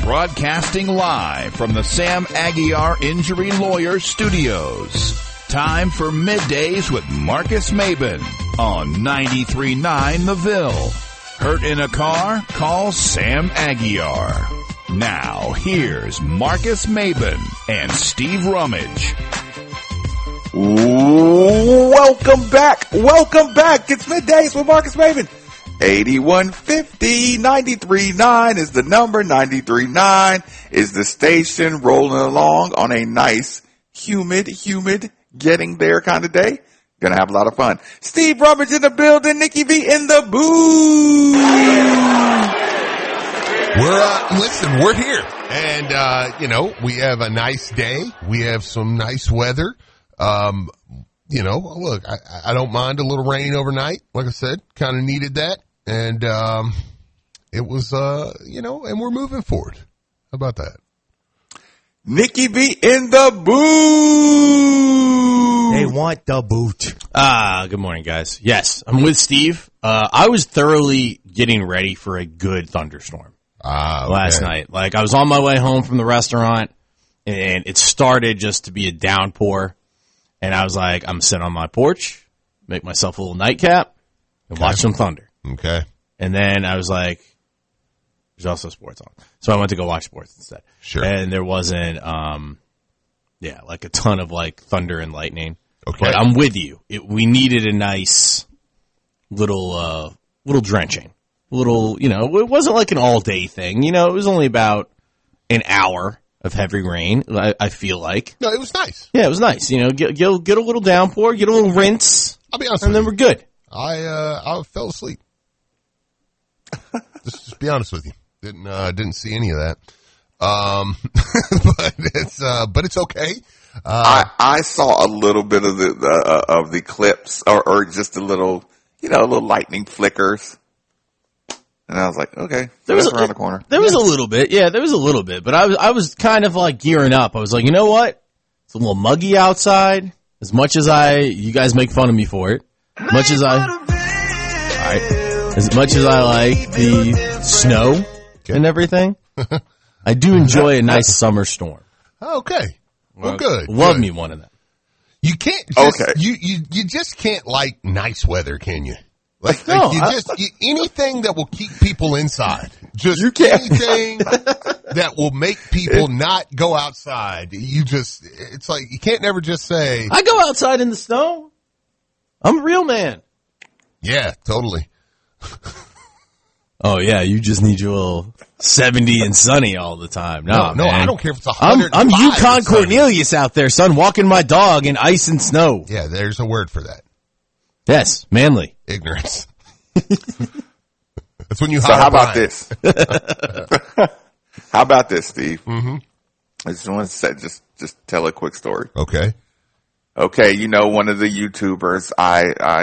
Broadcasting live from the Sam Aguiar Injury Lawyers Studios. Time for Middays with Marcus Maben on 93.9 The Ville. Hurt in a car? Call Sam Aguiar. Now, here's Marcus Maben and Steve Rummage. Welcome back. It's Middays with Marcus Maben. 8150 93.9 is the number. 93.9 is the station, rolling along on a nice, humid, getting there kind of day. Gonna have a lot of fun. Steve Rummage in the building. Nikki V in the booth. We're here. And, we have a nice day. We have some nice weather. Look, I don't mind a little rain overnight. Like I said, kind of needed that. And, it was, and we're moving forward. How about that? Nikki V in the booth. They want the boot. Good morning, guys. Yes, I'm with Steve. I was thoroughly getting ready for a good thunderstorm last night. Like, I was on my way home from the restaurant, and it started just to be a downpour. And I was like, I'm sitting on my porch, make myself a little nightcap, and watch some thunder. Okay. And then I was like, there's also sports on. So I went to go watch sports instead. Sure. And there wasn't, like a ton of like thunder and lightning. Okay. But I'm with you. We needed a nice little drenching. It wasn't like an all day thing. It was only about an hour of heavy rain, I feel like. No, it was nice. Yeah, it was nice. Get a little downpour, get a little rinse. I'll be honest and with then you. we're good. I fell asleep. just be honest with you. Didn't see any of that. But it's okay. I saw a little bit of the clips or just a little lightning flickers. And I was like, okay, that's around the corner. There was a little bit. Yeah, there was a little bit. But I was kind of like gearing up. I was like, you know what? It's a little muggy outside. As much as you guys make fun of me for it. As much as I like the snow and everything, I do enjoy a nice summer storm. Okay. Well, good. Love good. me one of them. You can't just, you just can't like nice weather, can you? Anything that will keep people inside. Just anything that will make people not go outside. It's like, you can't never just say. I go outside in the snow. I'm a real man. Yeah, totally. Oh yeah, you just need your little 70 and sunny all the time. No, I don't care if it's 100. I'm Yukon Cornelius out there, son, walking my dog in ice and snow. Yeah, there's a word for that. Yes, manly. Ignorance. That's when you hire. So how about this? How about this, Steve? Mm-hmm. I just want to just tell a quick story. Okay. Okay, one of the YouTubers I